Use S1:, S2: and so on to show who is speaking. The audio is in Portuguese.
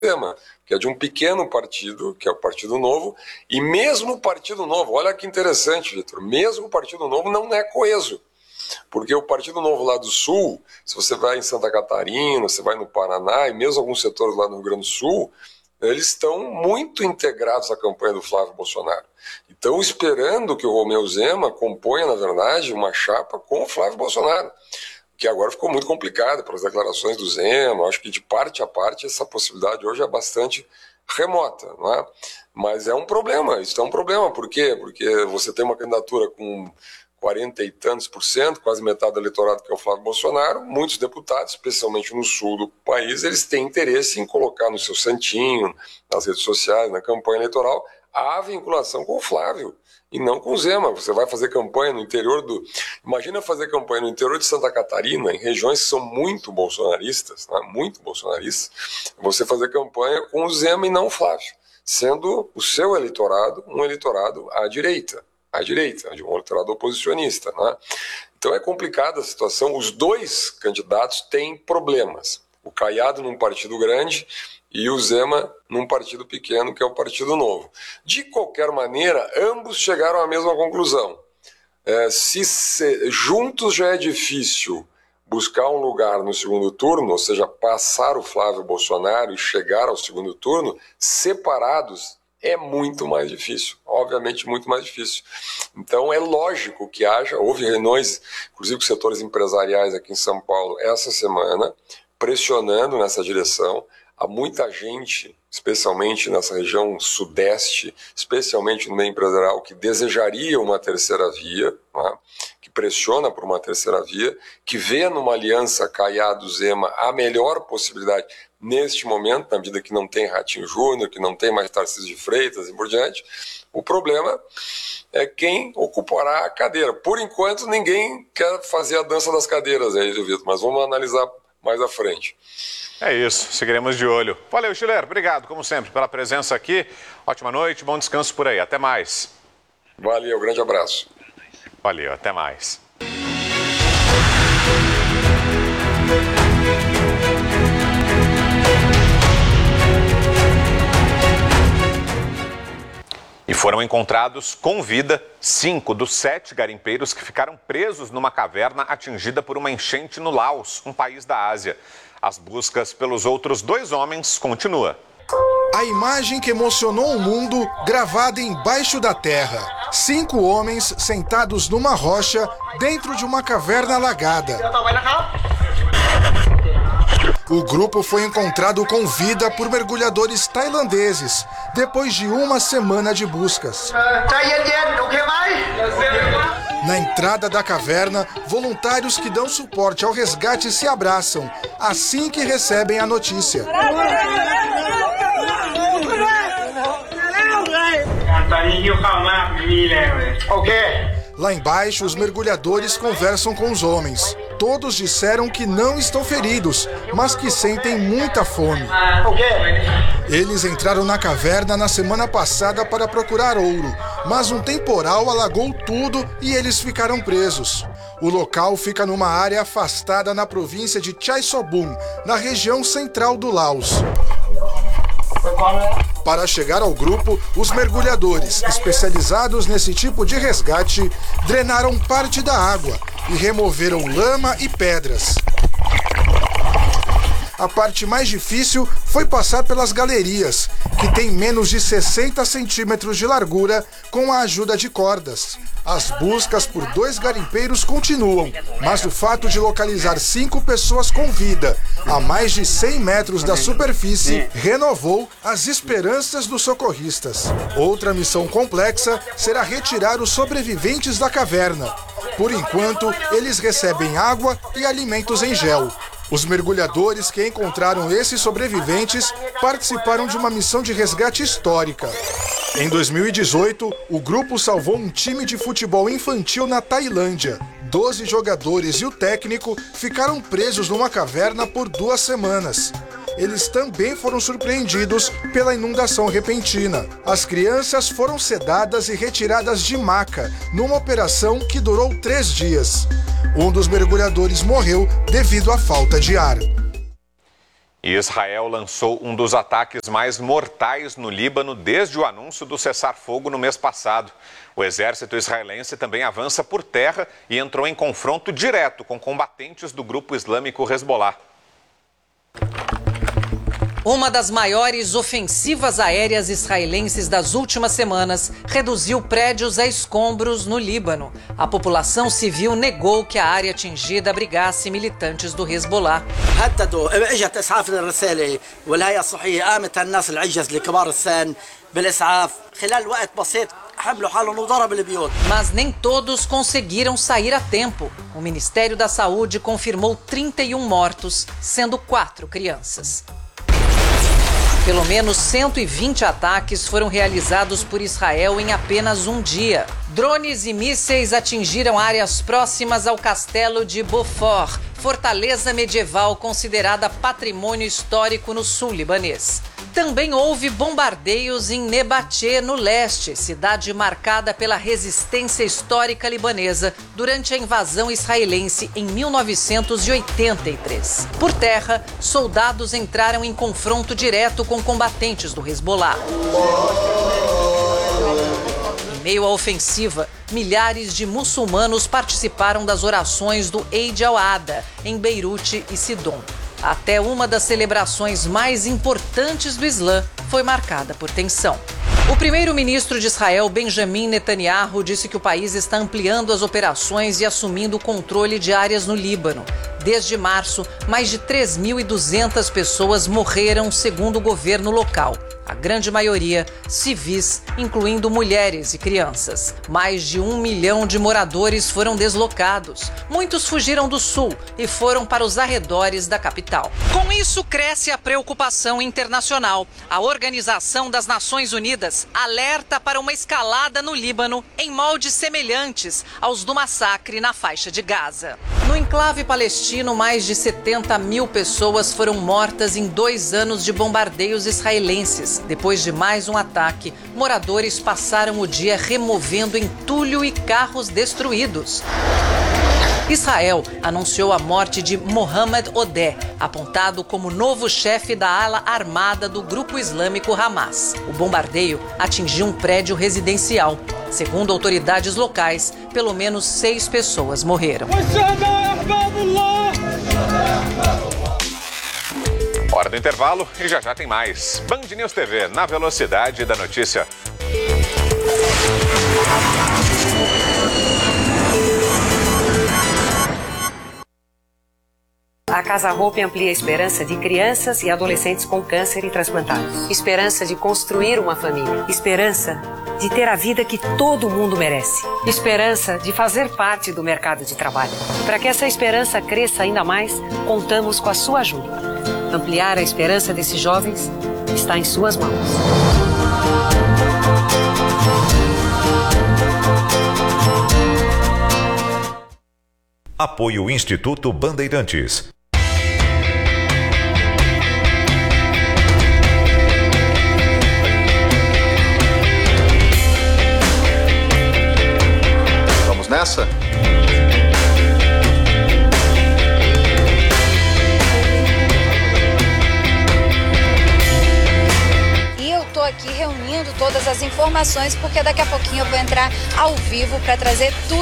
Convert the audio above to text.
S1: Zema, que é de um pequeno partido, que é o Partido Novo, e mesmo o Partido Novo, olha que interessante, Vitor, mesmo o Partido Novo não é coeso, porque o Partido Novo lá do Sul, se você vai em Santa Catarina, você vai no Paraná, e mesmo alguns setores lá no Rio Grande do Sul, eles estão muito integrados à campanha do Flávio Bolsonaro. Estão esperando que o Romeu Zema componha, na verdade, uma chapa com o Flávio Bolsonaro, que agora ficou muito complicado pelas declarações do Zema. Acho que de parte a parte essa possibilidade hoje é bastante remota, não é? Mas é um problema, isso é um problema. Por quê? Porque você tem uma candidatura com 40 e tantos %, quase metade do eleitorado, que é o Flávio Bolsonaro. Muitos deputados, especialmente no sul do país, eles têm interesse em colocar no seu santinho, nas redes sociais, na campanha eleitoral, a vinculação com o Flávio e não com o Zema. Você vai fazer campanha no interior do... Imagina fazer campanha no interior de Santa Catarina, em regiões que são muito bolsonaristas, né? Muito bolsonaristas, você fazer campanha com o Zema e não o Flávio, sendo o seu eleitorado um eleitorado à direita, de um eleitorado oposicionista, né? Então é complicada a situação. Os dois candidatos têm problemas. O Caiado num partido grande e o Zema num partido pequeno, que é o Partido Novo. De qualquer maneira, ambos chegaram à mesma conclusão. Juntos já é difícil buscar um lugar no segundo turno, ou seja, passar o Flávio Bolsonaro e chegar ao segundo turno, separados é muito mais difícil, obviamente muito mais difícil. Então é lógico que houve reuniões, inclusive com setores empresariais aqui em São Paulo essa semana, pressionando nessa direção. Há muita gente, especialmente nessa região sudeste, especialmente no meio empresarial, que desejaria uma terceira via, né? Que pressiona por uma terceira via, que vê numa aliança Caiado-Zema a melhor possibilidade neste momento, na medida que não tem Ratinho Júnior, que não tem mais Tarcísio de Freitas e por diante. O problema é quem ocupará a cadeira. Por enquanto, ninguém quer fazer a dança das cadeiras aí, Vitor, mas vamos analisar mais à frente.
S2: É isso, seguiremos de olho. Valeu, Schiller, obrigado, como sempre, pela presença aqui. Ótima noite, bom descanso por aí, até mais.
S1: Valeu, grande abraço.
S2: Valeu, até mais. E foram encontrados com vida 5 dos 7 garimpeiros que ficaram presos numa caverna atingida por uma enchente no Laos, um país da Ásia. As buscas pelos outros 2 homens continuam.
S3: A imagem que emocionou o mundo, gravada embaixo da terra. 5 homens sentados numa rocha dentro de uma caverna alagada. O grupo foi encontrado com vida por mergulhadores tailandeses, depois de uma semana de buscas. Na entrada da caverna, voluntários que dão suporte ao resgate se abraçam, assim que recebem a notícia. Lá embaixo, os mergulhadores conversam com os homens. Todos disseram que não estão feridos, mas que sentem muita fome. Eles entraram na caverna na semana passada para procurar ouro, mas um temporal alagou tudo e eles ficaram presos. O local fica numa área afastada na província de Chaisobun, na região central do Laos. Para chegar ao grupo, os mergulhadores, especializados nesse tipo de resgate, drenaram parte da água e removeram lama e pedras. A parte mais difícil foi passar pelas galerias, que têm menos de 60 centímetros de largura, com a ajuda de cordas. As buscas por 2 garimpeiros continuam, mas o fato de localizar 5 pessoas com vida a mais de 100 metros da superfície renovou as esperanças dos socorristas. Outra missão complexa será retirar os sobreviventes da caverna. Por enquanto, eles recebem água e alimentos em gel. Os mergulhadores que encontraram esses sobreviventes participaram de uma missão de resgate histórica. Em 2018, o grupo salvou um time de futebol infantil na Tailândia. 12 jogadores e o técnico ficaram presos numa caverna por 2 semanas. Eles também foram surpreendidos pela inundação repentina. As crianças foram sedadas e retiradas de maca, numa operação que durou 3 dias. Um dos mergulhadores morreu devido à falta de ar.
S2: E Israel lançou um dos ataques mais mortais no Líbano desde o anúncio do cessar-fogo no mês passado. O exército israelense também avança por terra e entrou em confronto direto com combatentes do grupo islâmico Hezbollah.
S4: Uma das maiores ofensivas aéreas israelenses das últimas semanas reduziu prédios a escombros no Líbano. A população civil negou que a área atingida abrigasse militantes do Hezbollah.
S5: اجت اسعاف الرساله والهيئه الصحيه قامت الناس العجز لكبار السن بالاسعاف خلال وقت بسيط حملوا حالهم وضربوا البيوت.
S4: Mas nem todos conseguiram sair a tempo. O Ministério da Saúde confirmou 31 mortos, sendo 4 crianças. Pelo menos 120 ataques foram realizados por Israel em apenas um dia. Drones e mísseis atingiram áreas próximas ao castelo de Beaufort, fortaleza medieval considerada patrimônio histórico no sul libanês. Também houve bombardeios em Nebatê, no leste, cidade marcada pela resistência histórica libanesa durante a invasão israelense em 1983. Por terra, soldados entraram em confronto direto com combatentes do Hezbollah. Em meio à ofensiva, milhares de muçulmanos participaram das orações do Eid al-Adha em Beirute e Sidom. Até uma das celebrações mais importantes do Islã foi marcada por tensão. O primeiro-ministro de Israel, Benjamin Netanyahu, disse que o país está ampliando as operações e assumindo o controle de áreas no Líbano. Desde março, mais de 3.200 pessoas morreram, segundo o governo local. A grande maioria civis, incluindo mulheres e crianças. Mais de 1 milhão de moradores foram deslocados. Muitos fugiram do sul e foram para os arredores da capital. Com isso, cresce a preocupação internacional. A Organização das Nações Unidas alerta para uma escalada no Líbano em moldes semelhantes aos do massacre na faixa de Gaza. No enclave palestino, mais de 70 mil pessoas foram mortas em 2 anos de bombardeios israelenses. Depois de mais um ataque, moradores passaram o dia removendo entulho e carros destruídos. Israel anunciou a morte de Mohamed Odeh, apontado como novo chefe da ala armada do grupo islâmico Hamas. O bombardeio atingiu um prédio residencial. Segundo autoridades locais, pelo menos 6 pessoas morreram.
S2: Hora do intervalo e já tem mais. Band News TV, na velocidade da notícia.
S6: A Casa Hope amplia a esperança de crianças e adolescentes com câncer e transplantados. Esperança de construir uma família. Esperança de ter a vida que todo mundo merece. Esperança de fazer parte do mercado de trabalho. Para que essa esperança cresça ainda mais, contamos com a sua ajuda. Ampliar a esperança desses jovens está em suas mãos.
S7: Apoio Instituto Bandeirantes.
S8: Vamos nessa?
S9: Estou aqui reunindo todas as informações porque daqui a pouquinho eu vou entrar ao vivo para trazer tudo